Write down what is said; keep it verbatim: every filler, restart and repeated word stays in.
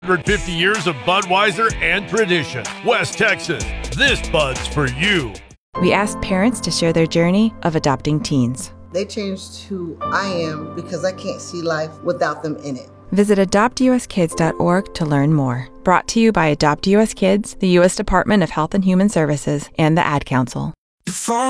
one hundred fifty years of Budweiser and tradition. West Texas, this Bud's for you. We asked parents to share their journey of adopting teens. They changed who I am because I can't see life without them in it. Visit adopt u s kids dot org to learn more. Brought to you by Adopt U S Kids, the U S Department of Health and Human Services, and the Ad Council.